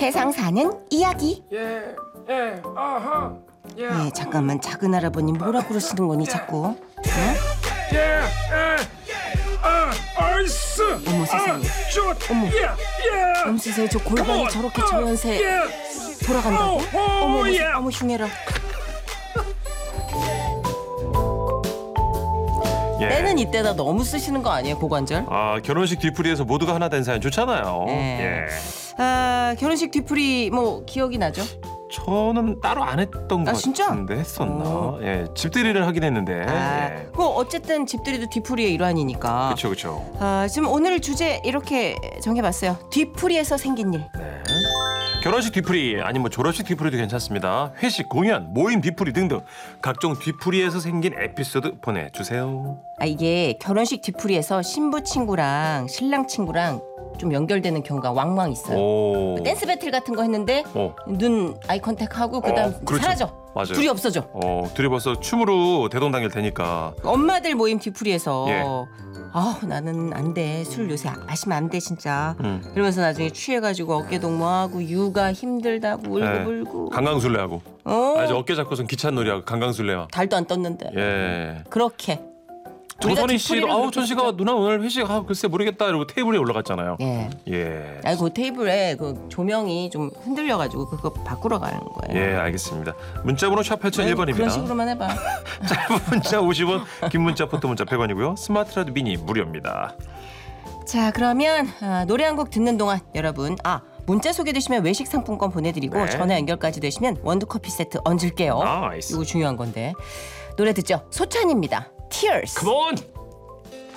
세상 사는 이야기. 아하. 예, 잠깐만 작은 할아버님 뭐라 그러시는 거니 자꾸? 응? 아이스. 어머 세상에. 어머. 어머 세상에 저 골반이 저렇게 저 연세 돌아간다고? 어머 어머 흉해라. 때는 이때다 너무 쓰시는 거 아니에요 고관절? 아, 결혼식 뒤풀이에서 모두가 하나 된 사연 좋잖아요. 네. 아 결혼식 뒤풀이 뭐 기억이 나죠? 저는 따로 안 했던 것 진짜? 같은데 했었나? 오. 예, 집들이를 하긴 했는데. 예. 뭐 어쨌든 집들이도 뒤풀이의 일환이니까. 그렇죠. 아 지금 오늘 주제 이렇게 정해봤어요. 뒤풀이에서 생긴 일. 네. 결혼식 뒤풀이 아니 뭐 졸업식 뒤풀이도 괜찮습니다. 회식, 공연, 모임 뒤풀이 등등 각종 뒤풀이에서 생긴 에피소드 보내주세요. 아 이게 결혼식 뒤풀이에서 신부 친구랑 신랑 친구랑 좀 연결되는 경우가 왕왕 있어요. 오. 댄스 배틀 같은 거 했는데 눈 아이 컨택하고 그다음 그렇죠. 사라져. 맞아요. 둘이 없어져. 둘이 벌써 춤으로 대동단결 되니까. 엄마들 모임 뒤풀이에서 예. 아 나는 안 돼. 술 요새 마시면 안 돼 진짜. 음. 이러면서 나중에 취해가지고 어깨 동무하고 육아 힘들다고 울고. 강강술래하고. 아주 어깨 잡고선 기찻놀이하고 강강술래와. 달도 안 떴는데. 예. 그렇게. 정선희 씨도 뒤풀이를 아우 천씨가 누나 오늘 회식 글쎄 모르겠다 이러고 테이블에 올라갔잖아요. 예. 예. 아니 그 테이블에 그 조명이 좀 흔들려가지고 그거 바꾸러 가는 거예요. 예, 알겠습니다. 문자번호 샵 8001번입니다. 그런 식으로만 해봐. 짧은 문자 50원, 긴 문자 포토 문자 100원이고요. 스마트 라디오 미니 무료입니다. 자 그러면 노래 한 곡 듣는 동안 여러분 문자 소개되시면 외식 상품권 보내드리고 네. 전화 연결까지 되시면 원두커피 세트 얹을게요. 나이스. 이거 중요한 건데 노래 듣죠. 소찬입니다. Tears. Come on.